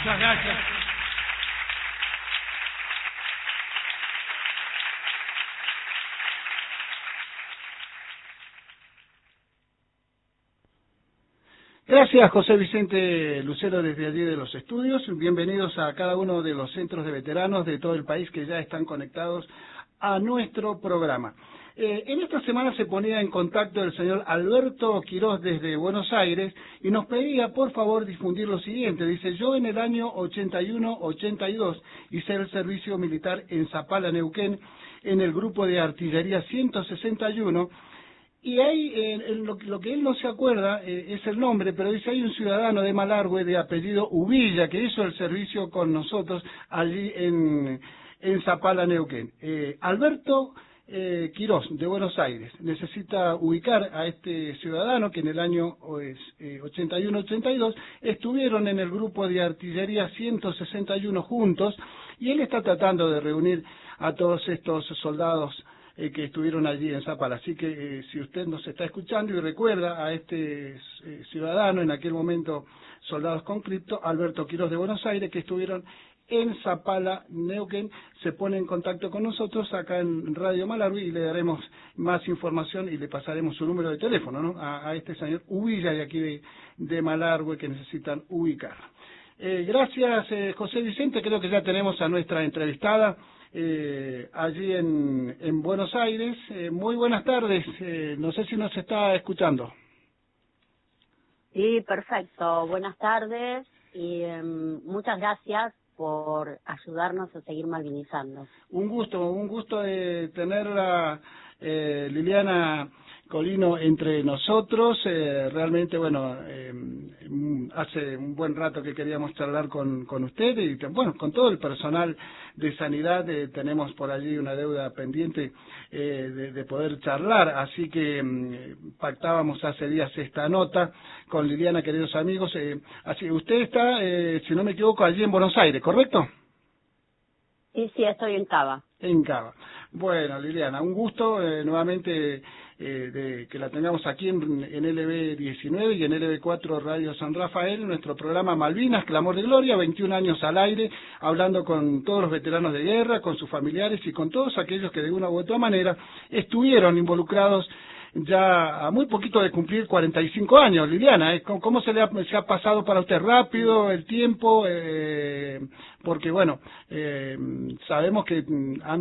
Muchas gracias. Gracias, José Vicente Lucero, desde allí de los estudios. Bienvenidos a cada uno de los centros de veteranos de todo el país que ya están conectados a nuestro programa. En esta semana se ponía en contacto el señor Alberto Quirós desde Buenos Aires y nos pedía por favor difundir lo siguiente. Dice: yo en el año 81-82 hice el servicio militar en Zapala, Neuquén, en el grupo de artillería 161. Y ahí, lo que él no se acuerda es el nombre, pero dice: hay un ciudadano de Malargüe de apellido Uvilla que hizo el servicio con nosotros allí en Zapala, Neuquén. Alberto Quirós, de Buenos Aires, necesita ubicar a este ciudadano que en el año 81-82 estuvieron en el grupo de artillería 161 juntos, y él está tratando de reunir a todos estos soldados que estuvieron allí en Zapala. Así que si usted nos está escuchando y recuerda a este ciudadano, en aquel momento soldados con cripto, Alberto Quirós de Buenos Aires, que estuvieron en Zapala, Neuquén, se pone en contacto con nosotros acá en Radio Malargüe y le daremos más información y le pasaremos su número de teléfono, ¿no?, a este señor Uvilla de aquí de Malargüe, que necesitan ubicar. Gracias, José Vicente. Creo que ya tenemos a nuestra entrevistada allí en Buenos Aires. Muy buenas tardes, no sé si nos está escuchando. Sí, perfecto. Buenas tardes y muchas gracias por ayudarnos a seguir malvinizando. Un gusto de tenerla, Liliana Colino, entre nosotros. Realmente, bueno, hace un buen rato que queríamos charlar con usted y, bueno, con todo el personal de sanidad. Tenemos por allí una deuda pendiente de poder charlar, así que pactábamos hace días esta nota con Liliana, queridos amigos. Así, usted está, si no me equivoco, allí en Buenos Aires, ¿correcto? Sí, estoy en Cava. En Cava. Bueno, Liliana, un gusto nuevamente de que la tengamos aquí en LB19 y en LB4 Radio San Rafael, nuestro programa Malvinas, Clamor de Gloria, 21 años al aire, hablando con todos los veteranos de guerra, con sus familiares y con todos aquellos que de una u otra manera estuvieron involucrados ya a muy poquito de cumplir 45 años. Liliana, ¿cómo se ha pasado para usted? ¿Rápido el tiempo? Porque, bueno, sabemos que han